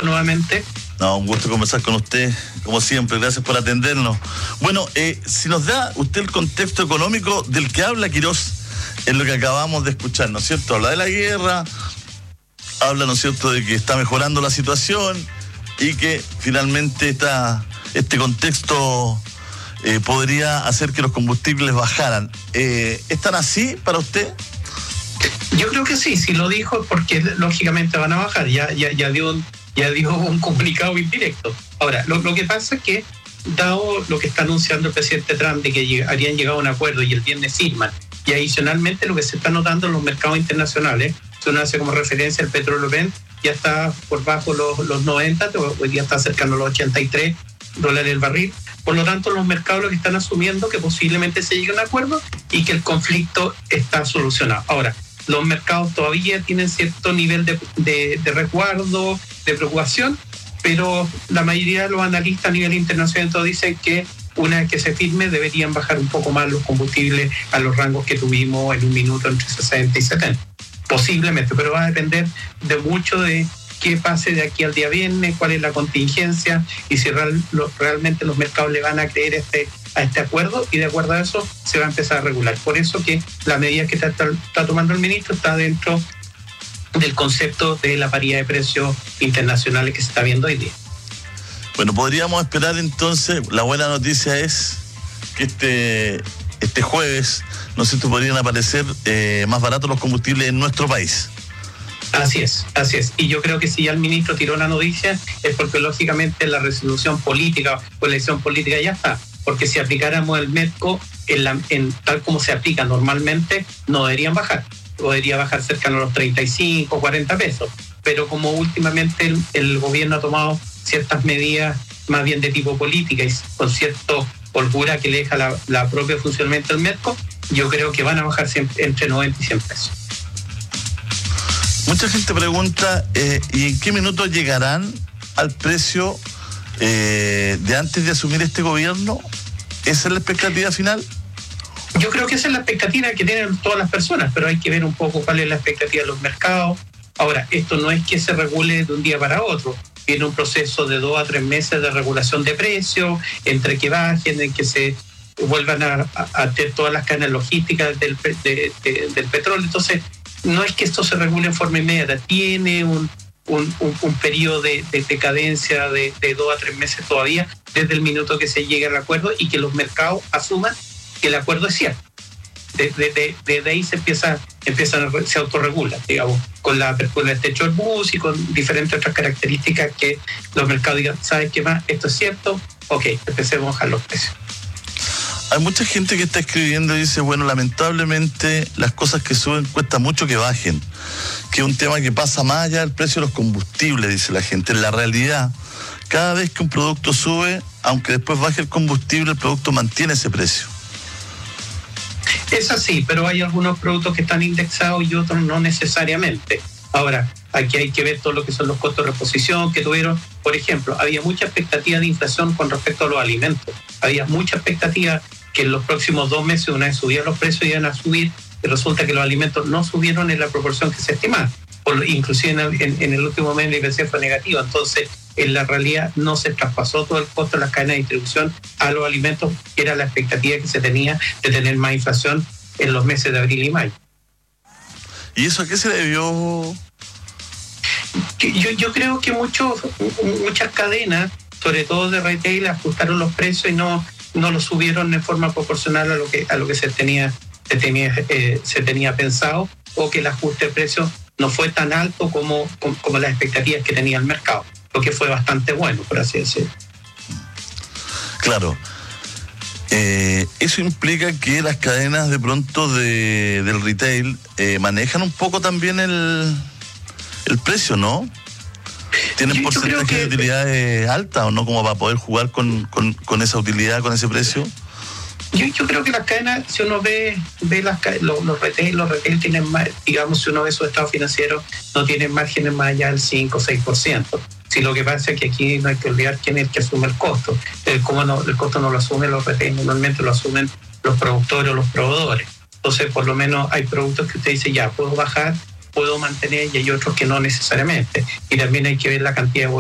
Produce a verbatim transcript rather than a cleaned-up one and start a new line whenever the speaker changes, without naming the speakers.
gusto nuevamente.
No, un gusto conversar con usted, como siempre, gracias por atendernos. Bueno, eh, si nos da usted el contexto económico del que habla Quirós, en lo que acabamos de escuchar, ¿no es cierto? Habla de la guerra, habla, ¿no es cierto?, de que está mejorando la situación y que finalmente esta, este contexto eh, podría hacer que los combustibles bajaran. Eh, ¿Están así para usted?
Yo creo que sí, si lo dijo es porque lógicamente van a bajar, ya, ya, ya dio un, ya dio un comunicado indirecto. Ahora, lo, lo que pasa es que, dado lo que está anunciando el presidente Trump de que lleg- habrían llegado a un acuerdo y el viernes firman, y adicionalmente lo que se está notando en los mercados internacionales, si uno hace como referencia el petróleo Brent, ya está por bajo los, los noventa, hoy día está cercano a los ochenta y tres dólares el barril. Por lo tanto, los mercados lo que están asumiendo que posiblemente se llegue a un acuerdo y que el conflicto está solucionado. Ahora, los mercados todavía tienen cierto nivel de, de, de resguardo, de preocupación, pero la mayoría de los analistas a nivel internacional dicen que una vez que se firme deberían bajar un poco más los combustibles a los rangos que tuvimos en un minuto entre sesenta y setenta. Posiblemente, pero va a depender de mucho de qué pase de aquí al día viernes, cuál es la contingencia y si real, lo, realmente los mercados le van a creer este, a este acuerdo, y de acuerdo a eso se va a empezar a regular. Por eso que la medida que está, está, está tomando el ministro está dentro del concepto de la paridad de precios internacionales que se está viendo hoy día.
Bueno, podríamos esperar entonces, la buena noticia es que este, este jueves, no sé si podrían aparecer eh, más baratos los combustibles en nuestro país.
Así es, así es. Y yo creo que si ya el ministro tiró la noticia es porque lógicamente la resolución política o la elección política ya está. Porque si aplicáramos el MEDCO en la, en, tal como se aplica normalmente, no deberían bajar. Podría bajar cercano a los treinta y cinco, cuarenta pesos. Pero como últimamente el, el gobierno ha tomado ciertas medidas más bien de tipo política y con cierto holgura que le deja la, la propia funcionamiento del MEDCO, yo creo que van a bajar siempre entre noventa y cien pesos.
Mucha gente pregunta, eh, ¿y en qué minutos llegarán al precio eh, de antes de asumir este gobierno? ¿Esa es la expectativa final?
Yo creo que esa es la expectativa que tienen todas las personas, pero hay que ver un poco cuál es la expectativa de los mercados. Ahora, esto no es que se regule de un día para otro. Viene un proceso de dos a tres meses de regulación de precios, entre que bajen, en que se vuelvan a, a, a tener todas las cadenas logísticas del, de, de, del petróleo. Entonces, no es que esto se regule en forma inmediata, tiene un, un, un, un periodo de, de decadencia de, de dos a tres meses todavía, desde el minuto que se llegue al acuerdo y que los mercados asuman que el acuerdo es cierto. Desde de, de, de ahí se empieza, empiezan a, se autorregula, digamos, con la apertura del techo del bus y con diferentes otras características que los mercados digan, ¿saben qué más? Esto es cierto, ok, empecemos a bajar los precios.
Hay mucha gente que está escribiendo y dice, bueno, lamentablemente las cosas que suben cuesta mucho que bajen, que es un tema que pasa más allá del precio de los combustibles, dice la gente. En la realidad, cada vez que un producto sube, aunque después baje el combustible, el producto mantiene ese precio.
Es así, pero hay algunos productos que están indexados y otros no necesariamente. Ahora, aquí hay que ver todo lo que son los costos de reposición que tuvieron. Por ejemplo, había mucha expectativa de inflación con respecto a los alimentos. Había mucha expectativa que en los próximos dos meses, una vez subían los precios, iban a subir, y resulta que los alimentos no subieron en la proporción que se estimaba. Por, inclusive en el, en, en el último mes la I P C fue negativo. Entonces, en la realidad no se traspasó todo el costo de las cadenas de distribución a los alimentos, que era la expectativa que se tenía de tener más inflación en los meses de abril y mayo.
¿Y eso a qué se debió?
Yo, yo creo que muchos, muchas cadenas, sobre todo de retail, ajustaron los precios y no, no los subieron de forma proporcional a lo que, a lo que se tenía, se tenía, eh, se tenía pensado, o que el ajuste de precios no fue tan alto como, como, como las expectativas que tenía el mercado, lo que fue bastante bueno, por así decirlo.
Claro. Eh, eso implica que las cadenas de pronto de, del retail eh, manejan un poco también el, el precio, ¿no? ¿Tienen yo, porcentaje yo que, de utilidades altas o no, como para poder jugar con, con, con esa utilidad, con ese precio?
Yo, yo creo que las cadenas, si uno ve, ve las, los, los retail, los retail tienen más, digamos, si uno ve su estado financiero, no tienen márgenes más allá del cinco o seis por ciento. Si lo que pasa es que aquí no hay que olvidar quién es el que asume el costo. El, como no, el costo no lo asumen los retail, normalmente lo asumen los productores o los proveedores. Entonces, por lo menos hay productos que usted dice, ya, puedo bajar, puedo mantener, y hay otros que no necesariamente. Y también hay que ver la cantidad de